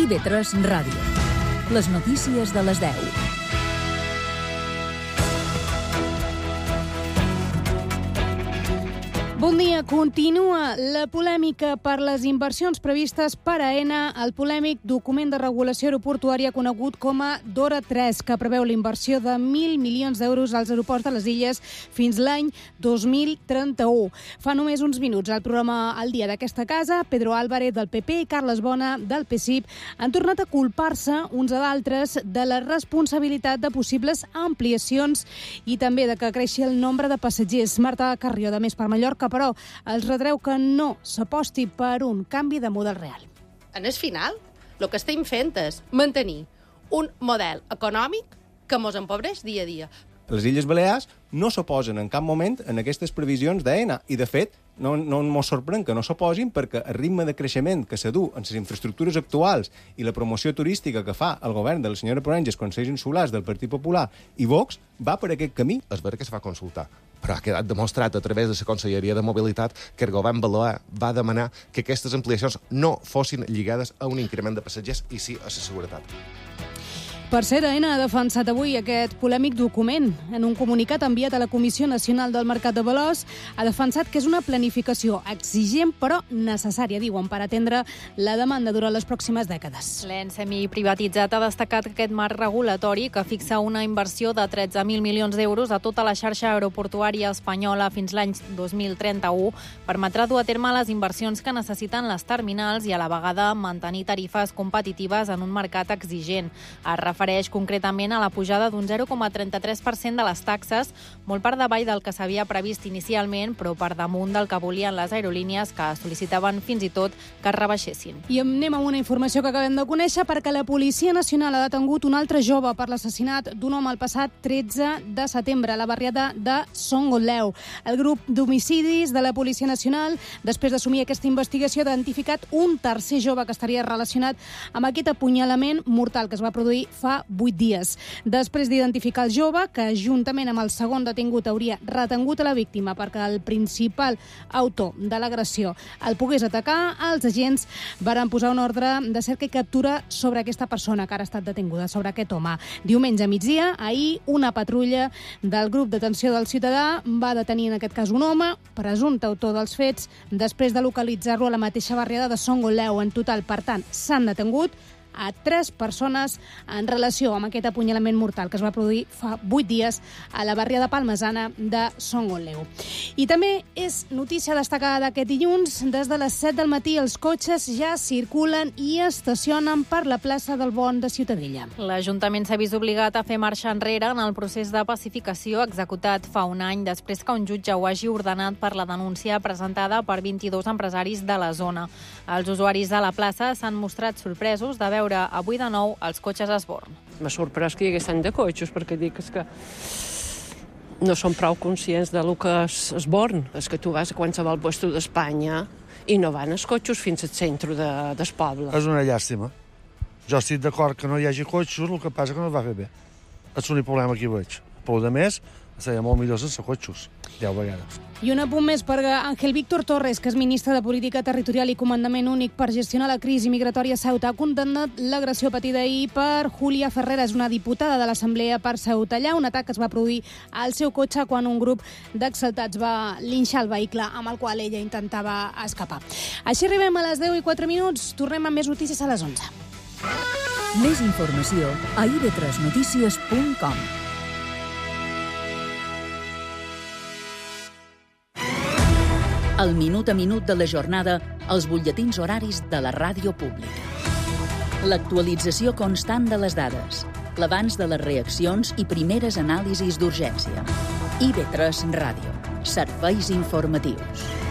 IB3 Ràdio. Les notícies de les 10. Bon dia. Continua la polèmica per les inversions previstes per a Aena, el polèmic document de regulació aeroportuària conegut com a DORA 3, que preveu la inversió de 1.000 milions d'euros als aeroports de les Illes fins l'any 2031. Fa només uns minuts al programa Al dia d'aquesta casa, Pedro Álvarez del PP i Carles Bona del PSIP han tornat a culpar-se uns a d'altres de la responsabilitat de possibles ampliacions i també de que creixi el nombre de passatgers. Marta Carrió, de Més per Mallorca, però els retreu que no s'aposti per un canvi de model real. En el final, el que estem fent és mantenir un model econòmic que ens empobreix dia a dia. Les Illes Balears no s'oposen en cap moment en aquestes previsions d'Aena i, de fet, no ens sorprèn que no s'oposin perquè el ritme de creixement que s'ha dut en les infraestructures actuals i la promoció turística que fa el govern de la senyora Provenges, Consells Insulars del Partit Popular i Vox va per aquest camí. És vera que es va consultar, però ha quedat demostrat a través de la Conselleria de Mobilitat que el govern balear va demanar que aquestes ampliacions no fossin lligades a un increment de passatgers i sí a la seguretat. Per cert, Aena ha defensat avui aquest polèmic document. En un comunicat enviat a la Comissió Nacional del Mercat de Valors, ha defensat que és una planificació exigent però necessària, diuen, per atendre la demanda durant les pròximes dècades. L'ens semiprivatitzat ha destacat que aquest marc regulatori, que fixa una inversió de 13.000 milions d'euros a tota la xarxa aeroportuària espanyola fins l'any 2031, permetrà dur a terme les inversions que necessiten les terminals i a la vegada mantenir tarifes competitives en un mercat exigent. Refereix concretament a la pujada d'un 0,33% de les taxes, molt per davall del que s'havia previst inicialment, però per damunt del que volien les aerolínies, que sol·licitaven fins i tot que es rebaixessin. I anem amb una informació que acabem de conèixer, perquè la Policia Nacional ha detengut un altre jove per l'assassinat d'un home el passat 13 de setembre a la barriada de Son Gotleu. El grup d'homicidis de la Policia Nacional, després d'assumir aquesta investigació, ha identificat un tercer jove que estaria relacionat amb aquest apunyalament mortal que es va produir fa 8 dies. Després d'identificar el jove, que juntament amb el segon detingut hauria retengut a la víctima perquè el principal autor de l'agressió el pogués atacar, els agents varen posar un ordre de cerca i captura sobre aquesta persona que ara ha estat detinguda, sobre aquest home. Diumenge a migdia, ahir, una patrulla del grup d'atenció del ciutadà va detenir en aquest cas un home, presumpte autor dels fets, després de localitzar-lo a la mateixa barriada de Son Gotleu. En total, per tant, s'han detingut a 3 persones en relació amb aquest apunyalament mortal que es va produir fa 8 dies a la barriada palmesana de Son Gotleu. I també és notícia destacada d'aquest dilluns. Des de les 7 del matí els cotxes ja circulen i estacionen per la plaça del Bon de Ciutadella. L'Ajuntament s'ha vist obligat a fer marxa enrere en el procés de pacificació executat fa un any després que un jutge ho hagi ordenat per la denúncia presentada per 22 empresaris de la zona. Els usuaris de la plaça s'han mostrat sorpresos de veure avui de nou els cotxes a esborn. M'ha sorprès que hi hagués tant de cotxes, perquè dic que no són prou conscients del que és esborn. És que tu vas a qualsevol lloc d'Espanya i no van els cotxes fins al centre del poble. És una llàstima. Jo estic d'acord que no hi hagi cotxes, el que passa que no es va fer bé. És l'únic problema que hi veig. Però, a més, seria molt millor sense cotxes, 10 vegades. I un apunt més per Ángel Víctor Torres, que és ministre de Política Territorial i Comandament Únic per gestionar la crisi migratòria a Ceuta. Ha condemnat l'agressió patida ahir per Júlia Ferreras, una diputada de l'Assemblea per Ceuta. Allà un atac es va produir al seu cotxe quan un grup d'exaltats va linxar el vehicle amb el qual ella intentava escapar. Així arribem a les 10:04. Tornem amb més notícies a les 11. Més informació a ib3notícies.com. El minut a minut de la jornada als butlletins horaris de la ràdio pública. L'actualització constant de les dades, l'abans de les reaccions i primeres anàlisis d'urgència. IB3 Ràdio. Serveis informatius.